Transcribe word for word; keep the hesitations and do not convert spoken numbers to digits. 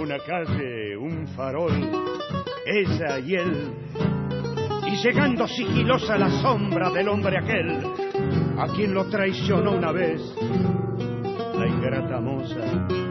una calle, un farol, ella y él, y llegando sigilosa la sombra del hombre aquel, a quien lo traicionó una vez la ingrata moza.